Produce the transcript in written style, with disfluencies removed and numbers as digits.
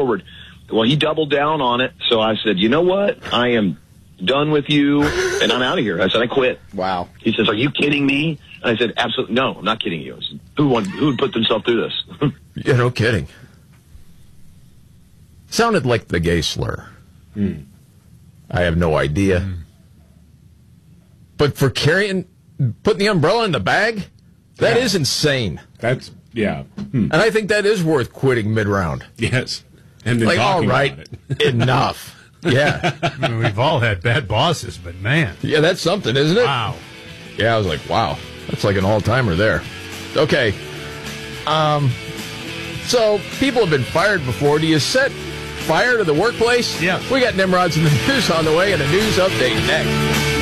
forward. Well, he doubled down on it. So I said, you know what? I am done with you, and I'm out of here. I said, I quit. Wow. He says, are you kidding me? And I said, absolutely, no, I'm not kidding you. I said, who would put themselves through this? Yeah, no kidding. Sounded like the gay slur. I have no idea. But for putting the umbrella in the bag, that is insane. That's, yeah. And I think that is worth quitting mid-round. Yes. And then Like, all talking right, about it. enough. Yeah. I mean, we've all had bad bosses, but man. Yeah, that's something, isn't it? Wow. Yeah, I was like, wow, that's like an all-timer there. Okay. So, people have been fired before. Do you set fire to the workplace? Yeah. We got Nimrods in the news on the way and a news update next.